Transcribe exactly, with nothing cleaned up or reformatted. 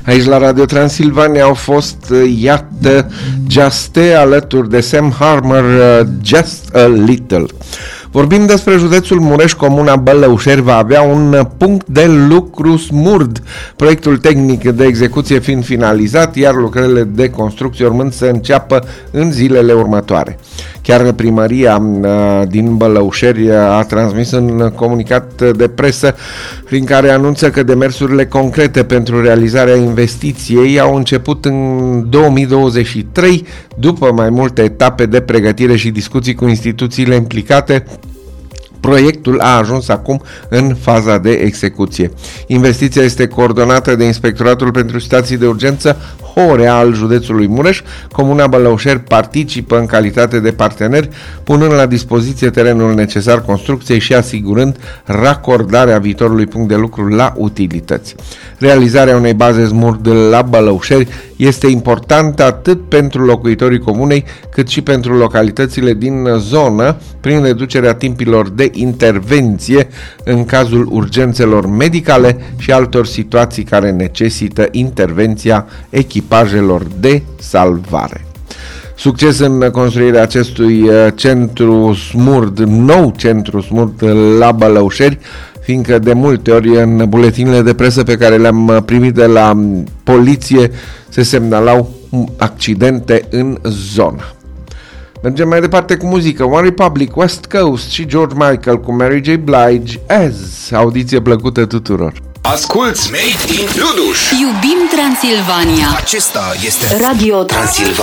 Aici la Radio Transilvania au fost, iată, Juste alături de Sam Harmer, Just a Little. Vorbim despre județul Mureș. Comuna Bălăușeri va avea un punct de lucru smurd, proiectul tehnic de execuție fiind finalizat, iar lucrările de construcție urmând să înceapă în zilele următoare. Chiar primăria din Bălăușeri a transmis un comunicat de presă prin care anunță că demersurile concrete pentru realizarea investiției au început în două mii douăzeci și trei, după mai multe etape de pregătire și discuții cu instituțiile implicate. Proiectul a ajuns acum în faza de execuție. Investiția este coordonată de Inspectoratul pentru Situații de Urgență Horea al județului Mureș. Comuna Bălăușeri participă în calitate de partener, punând la dispoziție terenul necesar construcției și asigurând racordarea viitorului punct de lucru la utilități. Realizarea unei baze smurd la Bălăușeri este importantă atât pentru locuitorii comunei, cât și pentru localitățile din zonă, prin reducerea timpilor de intervenție în cazul urgențelor medicale și altor situații care necesită intervenția echipajelor de salvare. Succes în construirea acestui centru smurd, nou centru smurd la Bălăușeri, fiindcă de multe ori în buletinele de presă pe care le-am primit de la poliție se semnalau accidente în zonă. Mergem mai departe cu muzică. One Republic, West Coast și George Michael cu Mary J. Blige, As. Audiție plăcută tuturor. Asculți Made in Luduș. Iubim Transilvania. Acesta este Radio Transilvania.